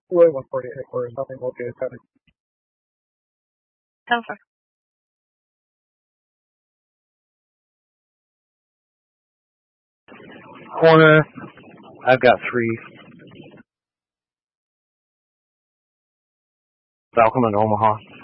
William 148 headquarters, nothing located heading. 10-4. Corner, I've got 3. Falcon and Omaha.